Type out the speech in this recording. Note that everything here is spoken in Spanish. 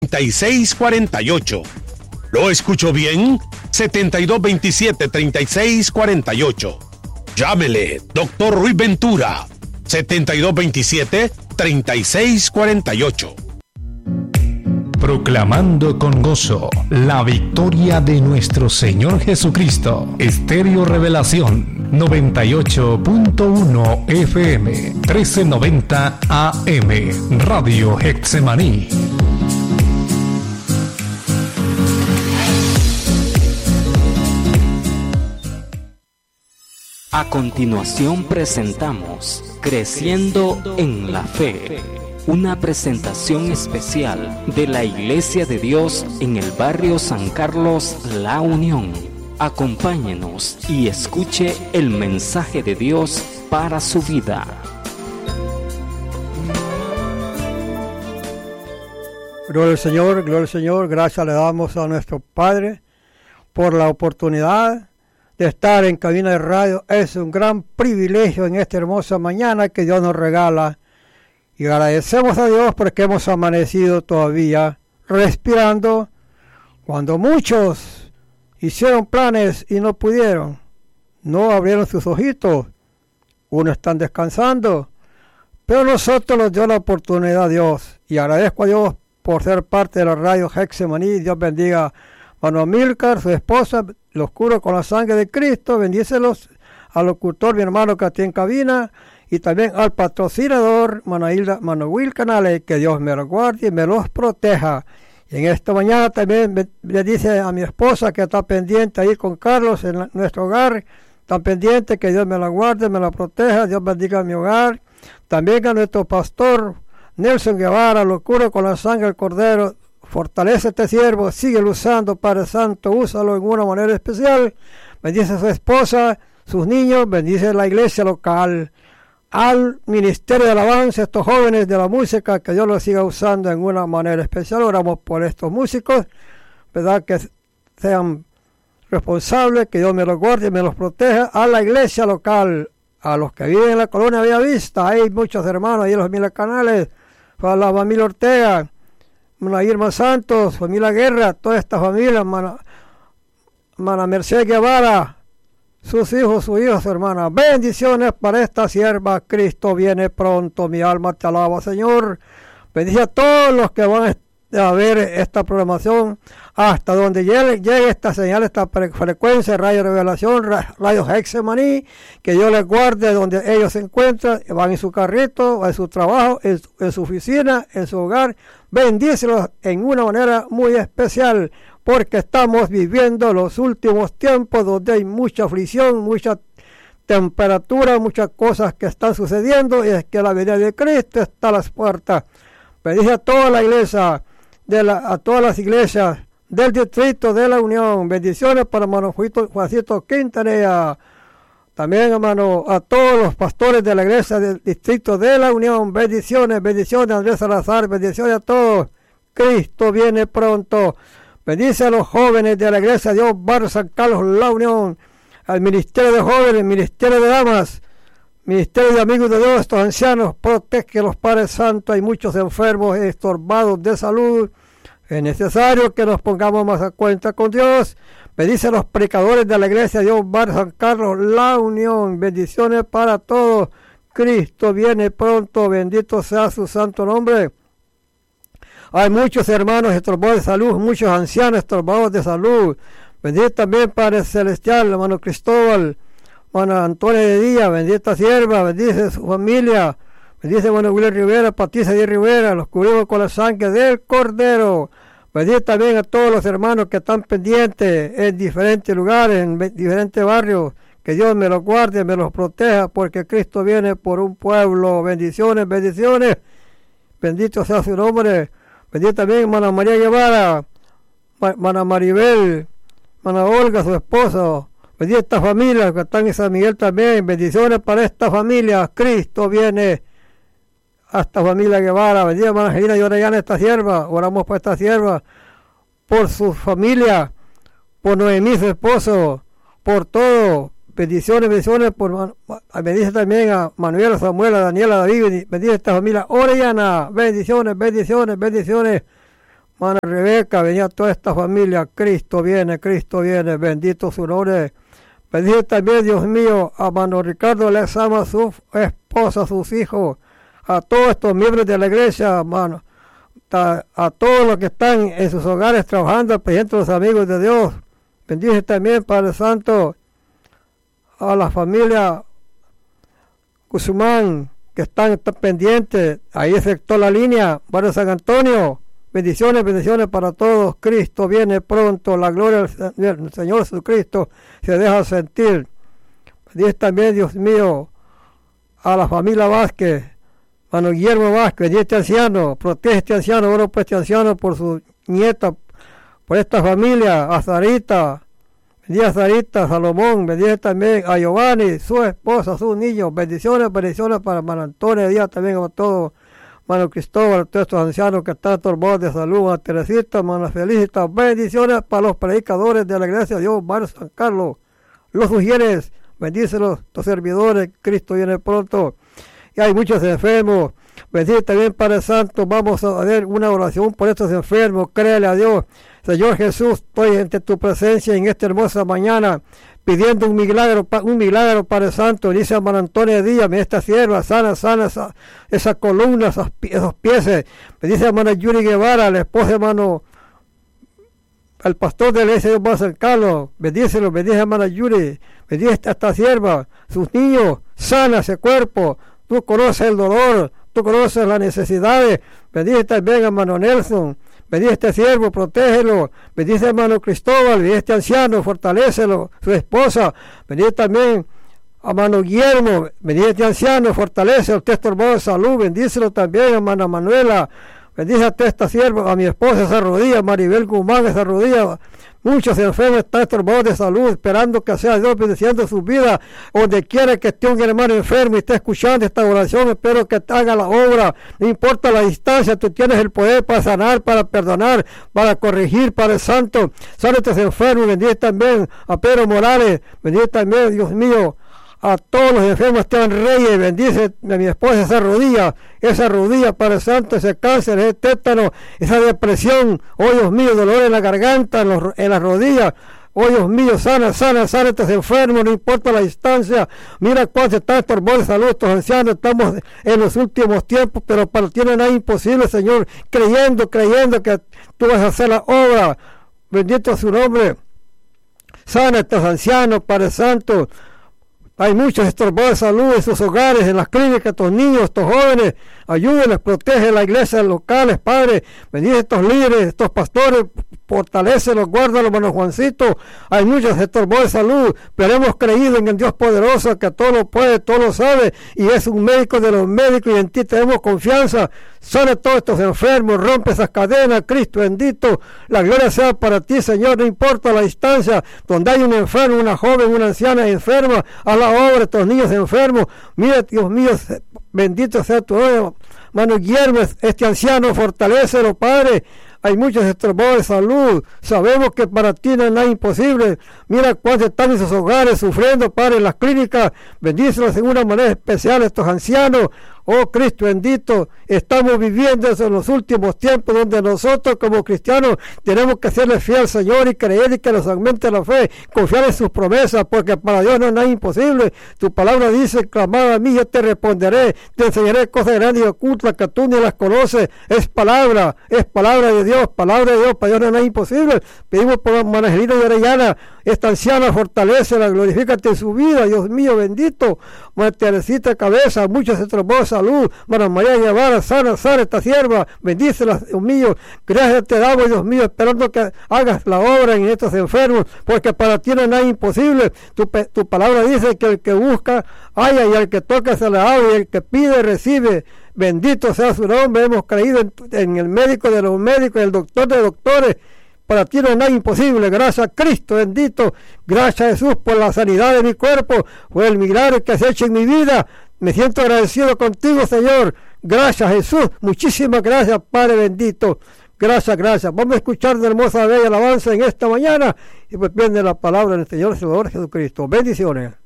7227-3648. ¿Lo escucho bien? 7227-3648. Llámele, Dr. Ruiz Ventura, 7227-3648. Proclamando con gozo la victoria de nuestro Señor Jesucristo. Estéreo Revelación 98.1 FM 1390 AM Radio Getsemaní. A continuación presentamos Creciendo en la Fe, una presentación especial de la Iglesia de Dios en el barrio San Carlos, La Unión. Acompáñenos y escuche el mensaje de Dios para su vida. Gloria al Señor, gracias le damos a nuestro Padre por la oportunidad de estar en cabina de radio. Es un gran privilegio en esta hermosa mañana que Dios nos regala. Y agradecemos a Dios porque hemos amanecido todavía respirando cuando muchos hicieron planes y no pudieron. No abrieron sus ojitos. Unos están descansando. Pero nosotros nos dio la oportunidad a Dios. Y agradezco a Dios por ser parte de la radio Getsemaní. Dios bendiga a Mano Milcar, su esposa. Los curo con la sangre de Cristo. Bendícelos al locutor, mi hermano que está en cabina. Y también al patrocinador, Manuel Canales, que Dios me los guarde y me los proteja. Y en esta mañana también le dice a mi esposa que está pendiente ahí con Carlos en nuestro hogar. Está pendiente, que Dios me la guarde, me la proteja, Dios bendiga mi hogar. También a nuestro pastor Nelson Guevara, lo curo con la sangre del Cordero. Fortalece este siervo, sigue usando, Padre Santo, úsalo en una manera especial. Bendice a su esposa, sus niños, bendice la iglesia local. Al ministerio de alabanza, estos jóvenes de la música, que Dios los siga usando en una manera especial. Oramos por estos músicos, ¿verdad? Que sean responsables, que Dios me los guarde y me los proteja. A la iglesia local, a los que viven en la colonia Bellavista, hay muchos hermanos ahí en los Mil Canales, a la familia Ortega, a Irma Santos, familia Guerra, toda esta familia, hermana Mercedes Guevara, sus hijos, hermanas. Bendiciones para esta sierva. Cristo viene pronto. Mi alma te alaba, Señor. Bendice a todos los que van a ver esta programación hasta donde llegue esta señal, esta frecuencia, Radio Revelación, Radio Getsemaní. Que Dios les guarde donde ellos se encuentran. Van en su carrito, en su trabajo, en su oficina, en su hogar. Bendícelos en una manera muy especial, porque estamos viviendo los últimos tiempos donde hay mucha aflicción, mucha temperatura, muchas cosas que están sucediendo, y es que la venida de Cristo está a las puertas. Bendice a toda la iglesia, a todas las iglesias del distrito de la Unión. Bendiciones para hermano Juancito Quintanilla. También, hermano, a todos los pastores de la iglesia del distrito de la Unión. Bendiciones, Andrés Salazar, bendiciones a todos. Cristo viene pronto. Bendice a los jóvenes de la iglesia de Dios, barrio San Carlos, La Unión, al ministerio de jóvenes, ministerio de damas, ministerio de amigos de Dios, estos ancianos, protege los Padres Santos. Hay muchos enfermos, estorbados de salud. Es necesario que nos pongamos más a cuenta con Dios. Bendice a los predicadores de la iglesia de Dios, barrio San Carlos, La Unión. Bendiciones para todos. Cristo viene pronto, bendito sea su santo nombre. Hay muchos hermanos estorbados de salud, muchos ancianos estorbados de salud. Bendice también Padre Celestial, hermano Cristóbal, hermano Antonio de Díaz, bendita sierva, bendice su familia. Bendice hermano William Rivera, Patricia de Rivera, los cubrimos con la sangre del Cordero. Bendice también a todos los hermanos que están pendientes en diferentes lugares, en diferentes barrios. Que Dios me los guarde, me los proteja, porque Cristo viene por un pueblo. Bendiciones, bendiciones. Bendito sea su nombre. Bendice también hermana María Guevara, hermana Maribel, hermana Olga, su esposo. Bendice esta familia que están en San Miguel también. Bendiciones para esta familia. Cristo viene a esta familia Guevara. Bendice hermana Angelina y Orellana, esta sierva. Oramos por esta sierva, por su familia, por Noemí, su esposo, por todo. Bendiciones, bendice también a Manuel, a Samuel, a Daniela, a David. Bendice esta familia Orellana. Bendiciones, bendiciones, bendiciones. hermana Rebeca, venía toda esta familia. Cristo viene, bendito su nombre. Bendice también, Dios mío, a hermano Ricardo Lezama, su esposa, sus hijos, a todos estos miembros de la iglesia, hermano, a todos los que están en sus hogares trabajando, pendientes los amigos de Dios. Bendice también, Padre Santo, a la familia Guzmán, que están pendientes, ahí efectuó la línea, Barrio San Antonio. Bendiciones para todos. Cristo viene pronto, la gloria del Señor Jesucristo se deja sentir. Bendice también, Dios mío, a la familia Vázquez, hermano Guillermo Vázquez, bendice este anciano, protege este anciano, oro por este anciano, por su nieta, por esta familia, a Sarita, bendice a Sarita, Salomón, bendice también a Giovanni, su esposa, sus niños, bendiciones para hermano Antonio Díaz, también a todos, hermano Cristóbal, todos estos ancianos que están turbados de salud, a Teresita, hermana Felicita, bendiciones para los predicadores de la iglesia de Dios, Barrio San Carlos, los sugieres, bendícelos, tus servidores, Cristo viene pronto. Y hay muchos enfermos, bendice también, Padre Santo, vamos a hacer una oración por estos enfermos, créele a Dios. Señor Jesús, estoy ante tu presencia en esta hermosa mañana, pidiendo un milagro, Padre Santo. Dice hermano Antonio Díaz, esta sierva, sana esa columna, esos pies. Me dice hermano Yuri Guevara, la esposa hermano, el pastor de la iglesia de San Carlos, bendícelo, bendice hermana Yuri, bendice a esta sierva, sus niños, sana ese cuerpo. Tú conoces el dolor, tú conoces las necesidades. Bendice también hermano Nelson, bendice este siervo, protégelo. Bendice hermano Cristóbal, bendice este anciano, fortalécelo, su esposa. Bendice también hermano Guillermo, bendice este anciano, fortalece el texto hermano de salud. Bendícelo también hermana Manuela. Bendice a esta sierva, a mi esposa esa rodilla, Maribel Guzmán esa rodilla. Muchos enfermos están turbados de salud, esperando que sea Dios bendiciendo su vida. Donde quiera que esté un hermano enfermo y esté escuchando esta oración, espero que te haga la obra. No importa la distancia, tú tienes el poder para sanar, para perdonar, para corregir, Padre Santo. Sana a estos enfermos, bendice también a Pedro Morales, bendice también, Dios mío, a todos los enfermos, Esteban Reyes, bendice a mi esposa esa rodilla, Padre Santo, ese cáncer, ese tétano, esa depresión, oh Dios mío, dolor en la garganta, en las rodillas, oh Dios mío, sana estos enfermos, no importa la distancia. Mira cuánto están turbados de salud estos ancianos, estamos en los últimos tiempos, pero para ti no hay nada imposible, Señor, creyendo que tú vas a hacer la obra, bendito su nombre. Sana a estos ancianos, Padre Santo. Hay muchos estorbados de salud en sus hogares, en las clínicas, estos niños, estos jóvenes. Ayúdenles, protege las iglesias locales, Padre. Bendice a estos líderes, estos pastores, fortalécelos, guárdalos, hermano Juancito. Hay muchos estorbados de salud, pero hemos creído en el Dios poderoso, que todo lo puede, todo lo sabe, y es un médico de los médicos, y en ti tenemos confianza. Sana a todos estos enfermos, rompe esas cadenas, Cristo bendito. La gloria sea para ti, Señor, no importa la distancia, donde hay un enfermo, una joven, una anciana enferma, a la obra, estos niños enfermos. Mira, Dios mío, bendito sea tu nombre, hermano Guillermo, este anciano, fortalécelo, Padre. Hay muchos estorbados de salud, sabemos que para ti no hay nada imposible. Mira cuántos están en sus hogares sufriendo, Padre, en las clínicas. Bendícelos en una manera especial estos ancianos. Oh Cristo bendito, estamos viviendo eso en los últimos tiempos, donde nosotros como cristianos tenemos que serle fiel al Señor y creer y que nos aumente la fe, confiar en sus promesas, porque para Dios no es nada imposible. Tu palabra dice, clamad a mí, yo te responderé, te enseñaré cosas grandes y ocultas que tú ni las conoces. Es palabra de Dios, para Dios no es nada imposible. Pedimos por hermana Angelina de Orellana, esta anciana, fortalécela, glorifícate en su vida, Dios mío bendito. Madre Teresita Cabeza, muchos estorbados de salud, María María Guevara, sana esta sierva, bendícela, Dios mío. Gracias te damos, Dios mío, esperando que hagas la obra en estos enfermos, porque para ti no hay nada imposible. Tu palabra dice que el que busca halla, y al que toca se le abre, y el que pide recibe. Bendito sea su nombre. Hemos creído en el médico de los médicos, el doctor de doctores. Para ti no hay nada imposible. Gracias a Cristo bendito. Gracias a Jesús por la sanidad de mi cuerpo, por el milagro que has hecho en mi vida. Me siento agradecido contigo, Señor. Gracias, Jesús. Muchísimas gracias, Padre bendito. Gracias. Vamos a escuchar una hermosa bella alabanza en esta mañana, y pues viene la palabra del Señor Salvador Jesucristo. Bendiciones.